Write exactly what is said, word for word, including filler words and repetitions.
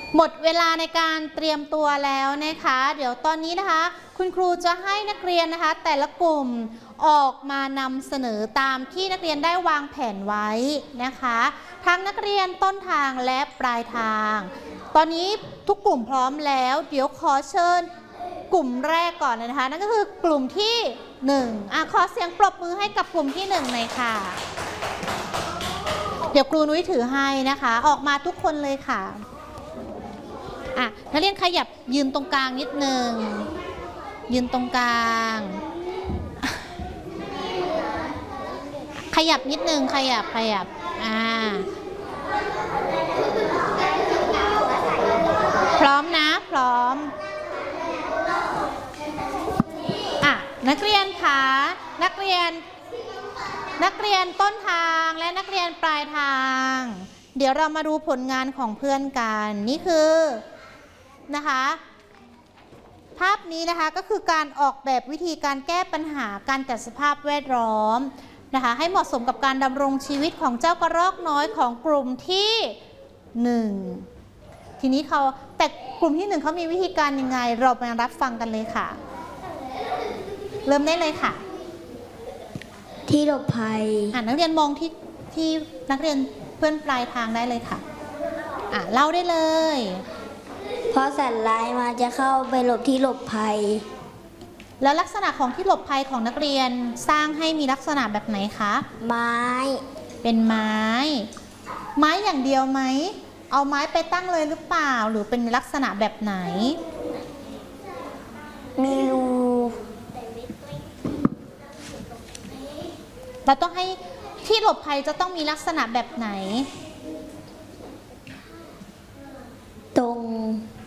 หมดเวลาในการเตรียมตัวแล้วนะคะเดี๋ยวตอนนี้นะคะคุณครูจะให้นักเรียนนะคะแต่ละกลุ่มออกมานำเสนอตามที่นักเรียนได้วางแผนไว้นะคะทั้งนักเรียนต้นทางและปลายทางตอนนี้ทุกกลุ่มพร้อมแล้วเดี๋ยวขอเชิญกลุ่มแรกก่อนเลยนะคะนั่นก็คือกลุ่มที่หนึ่งอ่ะขอเสียงปรบมือให้กับกลุ่มที่หนึ่งหน่อยค่ะเดี๋ยวครูนุ้ยถือให้นะคะออกมาทุกคนเลยค่ะอ่ะนักเรียนขยับยืนตรงกลางนิดนึงยืนตรงกลางขยับนิดนึงขยับขยับอ่าพร้อมนะพร้อมอ่ะนักเรียนคะนักเรียนนักเรียนต้นทางและนักเรียนปลายทางเดี๋ยวเรามาดูผลงานของเพื่อนกันนี่คือนะคะภาพนี้นะคะก็คือการออกแบบวิธีการแก้ปัญหาการจัดสภาพแวดล้อมนะคะให้เหมาะสมกับการดำรงชีวิตของเจ้ากระรอกน้อยของกลุ่มที่หนึ่งทีนี้เขาแต่กลุ่มที่หนึ่งเขามีวิธีการยังไงเราไปรับฟังกันเลยค่ะเริ่มได้เลยค่ะที่หลบภัยอ่านักเรียนมองที่ที่นักเรียนเพื่อนปลายทางได้เลยค่ะอ่าเล่าได้เลยเพราะสัตว์ร้ายมาจะเข้าไปหลบที่หลบภัยแล้วลักษณะของที่หลบภัยของนักเรียนสร้างให้มีลักษณะแบบไหนคะไม้เป็นไม้ไม้อย่างเดียวไหมเอาไม้ไปตั้งเลยหรือเปล่าหรือเป็นลักษณะแบบไหนมีรูเราต้องให้ที่หลบภัยจะต้องมีลักษณะแบบไหนตรง